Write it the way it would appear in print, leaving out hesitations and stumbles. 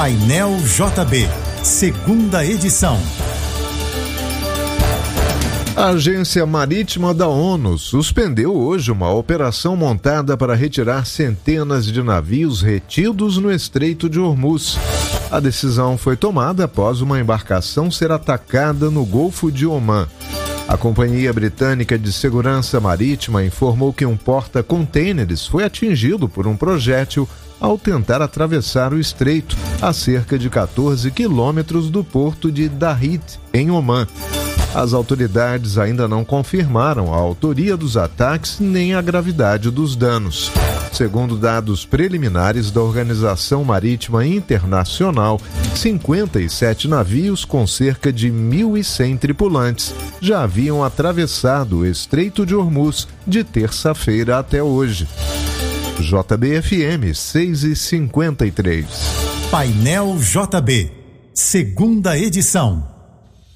Painel JB, segunda edição. A Agência Marítima da ONU suspendeu hoje uma operação montada para retirar centenas de navios retidos no Estreito de Hormuz. A decisão foi tomada após uma embarcação ser atacada no Golfo de Omã. A Companhia Britânica de Segurança Marítima informou que um porta-contêineres foi atingido por um projétil ao tentar atravessar o estreito, a cerca de 14 quilômetros do porto de Dahit, em Omã. As autoridades ainda não confirmaram a autoria dos ataques nem a gravidade dos danos. Segundo dados preliminares da Organização Marítima Internacional, 57 navios com cerca de 1.100 tripulantes já haviam atravessado o Estreito de Hormuz de terça-feira até hoje. JBFM 6h53. Painel JB, segunda edição.